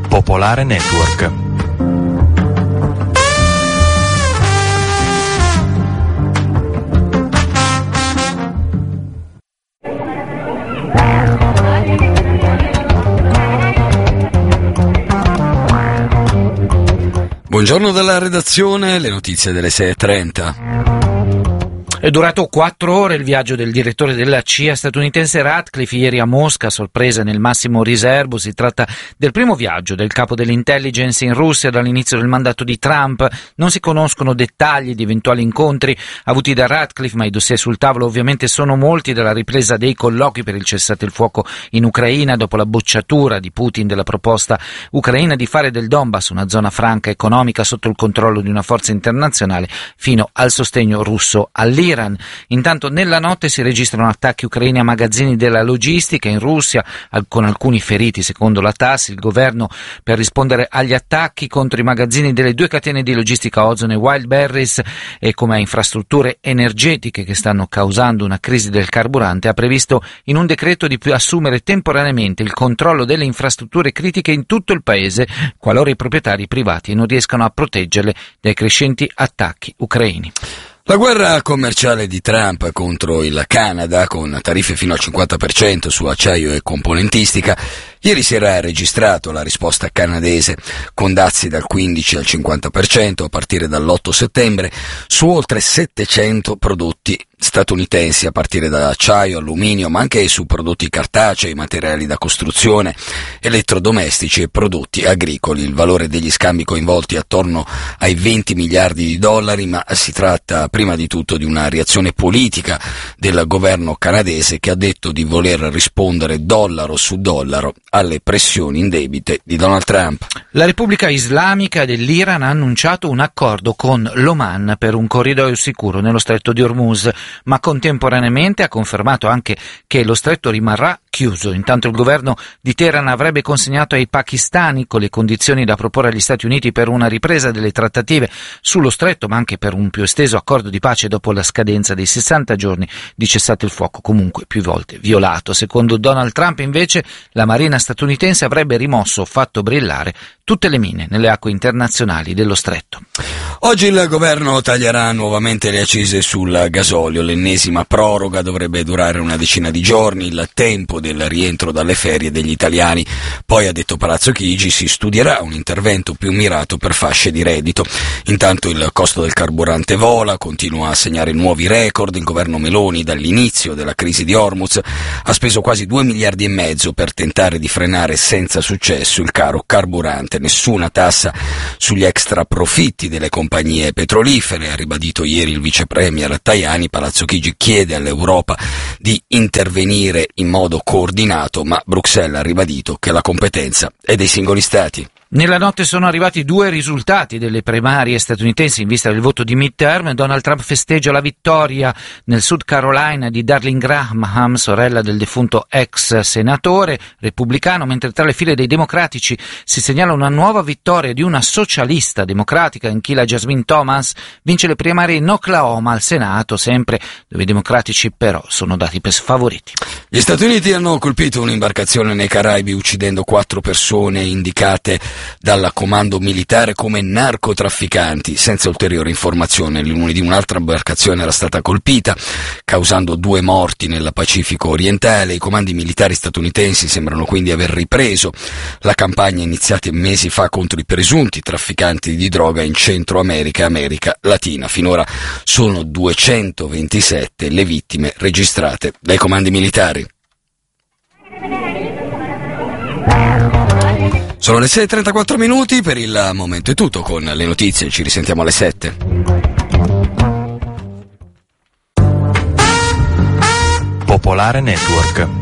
Popolare Network. Buongiorno dalla redazione, le notizie delle 6:30. È durato 4 ore il viaggio del direttore della CIA statunitense Ratcliffe ieri a Mosca, a sorpresa nel massimo riservo. Si tratta del primo viaggio del capo dell'intelligence in Russia dall'inizio del mandato di Trump. Non si conoscono dettagli di eventuali incontri avuti da Ratcliffe, ma i dossier sul tavolo ovviamente sono molti, dalla ripresa dei colloqui per il cessate il fuoco in Ucraina dopo la bocciatura di Putin della proposta ucraina di fare del Donbass una zona franca economica sotto il controllo di una forza internazionale, fino al sostegno russo all'Iran. Intanto nella notte si registrano attacchi ucraini a magazzini della logistica in Russia, con alcuni feriti secondo la TASS. Il governo, per rispondere agli attacchi contro i magazzini delle 2 catene di logistica Ozone e Wildberries e come a infrastrutture energetiche che stanno causando una crisi del carburante, ha previsto in un decreto di assumere temporaneamente il controllo delle infrastrutture critiche in tutto il paese, qualora i proprietari privati non riescano a proteggerle dai crescenti attacchi ucraini. La guerra commerciale di Trump contro il Canada, con tariffe fino al 50% su acciaio e componentistica, ieri sera ha registrato la risposta canadese, con dazi dal 15 al 50% a partire dall'8 settembre su oltre 700 prodotti statunitensi, a partire da acciaio, alluminio, ma anche su prodotti cartacei, materiali da costruzione, elettrodomestici e prodotti agricoli. Il valore degli scambi coinvolti è attorno ai 20 miliardi di dollari, ma si tratta prima di tutto di una reazione politica del governo canadese, che ha detto di voler rispondere dollaro su dollaro alle pressioni indebite di Donald Trump. La Repubblica Islamica dell'Iran ha annunciato un accordo con l'Oman per un corridoio sicuro nello stretto di Hormuz, ma contemporaneamente ha confermato anche che lo stretto rimarrà chiuso. Intanto il governo di Teheran avrebbe consegnato ai pakistani, con le condizioni da proporre agli Stati Uniti per una ripresa delle trattative sullo stretto, ma anche per un più esteso accordo di pace dopo la scadenza dei 60 giorni di cessate il fuoco, comunque più volte violato. Secondo Donald Trump, invece, la marina statunitense avrebbe rimosso o fatto brillare tutte le mine nelle acque internazionali dello stretto. Oggi il governo taglierà nuovamente le accise sul gasolio. L'ennesima proroga dovrebbe durare una decina di giorni, il tempo del rientro dalle ferie degli italiani. Poi, ha detto Palazzo Chigi, si studierà un intervento più mirato per fasce di reddito. Intanto il costo del carburante vola, continua a segnare nuovi record. Il governo Meloni, dall'inizio della crisi di Hormuz, ha speso quasi 2,5 miliardi per tentare di frenare senza successo il caro carburante. Nessuna tassa sugli extra profitti delle compagnie petrolifere, ha ribadito ieri il vice premier Tajani. Palazzo Chigi chiede all'Europa di intervenire in modo coordinato, ma Bruxelles ha ribadito che la competenza è dei singoli stati. Nella notte sono arrivati 2 risultati delle primarie statunitensi in vista del voto di midterm. Donald Trump festeggia la vittoria nel South Carolina di Darlene Graham, sorella del defunto ex senatore repubblicano, mentre tra le file dei democratici si segnala una nuova vittoria di una socialista democratica. In Kila Jasmine Thomas vince le primarie in Oklahoma al Senato, sempre dove i democratici però sono dati per sfavoriti. Gli Stati Uniti hanno colpito un'imbarcazione nei Caraibi, uccidendo 4 persone indicate dal comando militare come narcotrafficanti. Senza ulteriore informazione, lunedì un'altra imbarcazione era stata colpita, causando 2 morti nel Pacifico orientale. I comandi militari statunitensi sembrano quindi aver ripreso la campagna iniziata mesi fa contro i presunti trafficanti di droga in Centro America e America Latina. Finora sono 227 le vittime registrate dai comandi militari. Sono le 6:34, per il momento è tutto. Con le notizie ci risentiamo alle 7. Popolare Network.